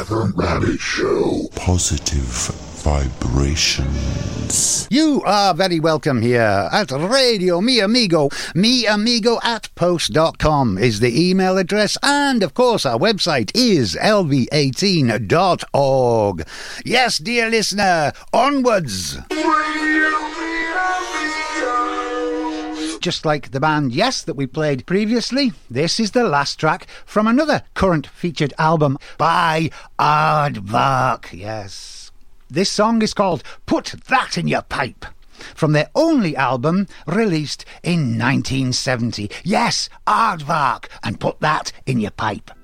Reverend Rabbit Show. Positive vibrations. You are very welcome here at Radio Mi Amigo. miamigo@post.com is the email address, and of course our website is lv18.org. Yes, dear listener, onwards. Just like the band Yes that we played previously, this is the last track from another current featured album by Aardvark. Yes. This song is called Put That in Your Pipe, from their only album released in 1970. Yes, Aardvark, and Put That in Your Pipe.